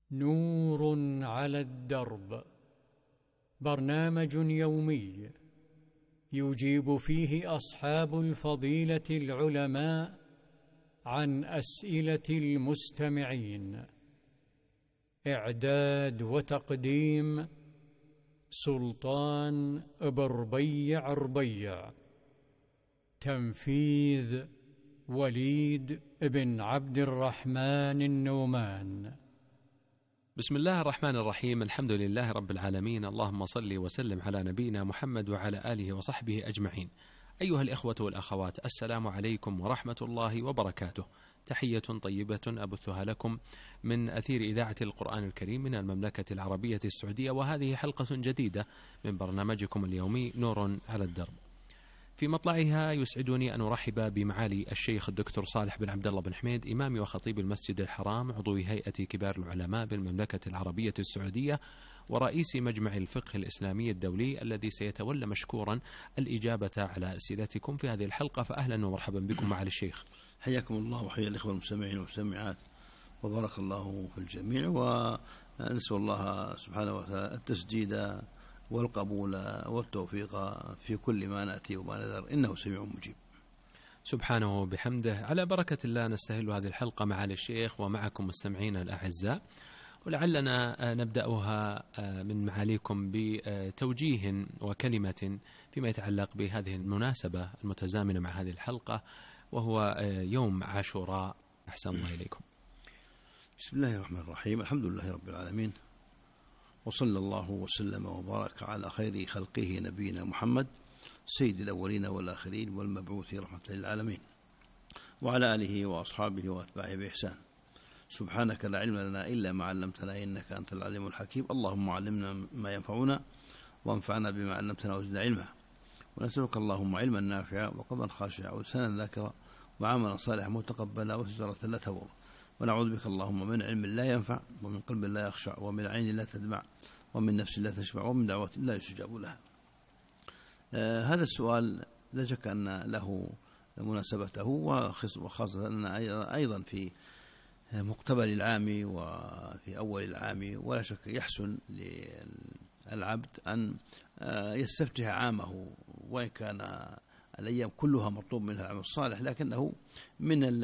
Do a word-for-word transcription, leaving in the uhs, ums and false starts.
نور على الدرب، برنامج يومي يجيب فيه أصحاب الفضيلة العلماء عن أسئلة المستمعين. إعداد وتقديم سلطان بربيع ربيع. تنفيذ وليد بن عبد الرحمن النومان. بسم الله الرحمن الرحيم. الحمد لله رب العالمين، اللهم صل وسلم على نبينا محمد وعلى آله وصحبه أجمعين. أيها الإخوة والأخوات، السلام عليكم ورحمة الله وبركاته. تحية طيبة أبثها لكم من أثير إذاعة القرآن الكريم من المملكة العربية السعودية، وهذه حلقة جديدة من برنامجكم اليومي نور على الدرب. في مطلعها يسعدني أن أرحب بمعالي الشيخ الدكتور صالح بن عبد الله بن حميد، إمام وخطيب المسجد الحرام، عضو هيئة كبار العلماء بالمملكة العربية السعودية، ورئيس مجمع الفقه الإسلامي الدولي، الذي سيتولى مشكورا الإجابة على أسئلتكم في هذه الحلقة. فأهلا ومرحبا بكم معالي الشيخ. حياكم الله وحيا الإخوة المستمعين والمستمعات، وبارك الله في الجميع، ونسأل الله سبحانه وتعالى التسديد والقبول والتوفيق في كل ما نأتي وما نذر، إنه سميع مجيب سبحانه بحمده. على بركة الله نستهل هذه الحلقة معالي الشيخ ومعكم مستمعينا الأعزاء، ولعلنا نبدأها من معاليكم بتوجيه وكلمة فيما يتعلق بهذه المناسبة المتزامنة مع هذه الحلقة، وهو يوم عاشوراء. أحسن الله إليكم. بسم الله الرحمن الرحيم. الحمد لله رب العالمين، وصلى الله وسلم وبارك على خير خلقه نبينا محمد سيد الأولين والآخرين والمبعوث رحمة للعالمين، وعلى آله وأصحابه وأتباعه بإحسان. سبحانك لا علم لنا إلا ما علمتنا إنك أنت العليم الحكيم. اللهم علمنا ما ينفعنا وانفعنا بما علمتنا وزدنا علما، ونسألك اللهم علما نافعا وقلبا خاشعا ولسانا ذاكرا وعملا صالحا متقبلا وتجارة لا تبور، ونعوذ بك اللهم من علم لا ينفع ومن قلب لا يخشع ومن عين لا تدمع ومن نفس لا تشبع ومن دعوة لا يستجاب لها. آه هذا السؤال لا شك أن له مناسبته، وخاصة أن أيضا في مقتبل العام وفي أول العام، ولا شك يحسن للعبد أن يستفتح عامه، وإن كان الأيام كلها مطلوب منها العمل الصالح، لكنه من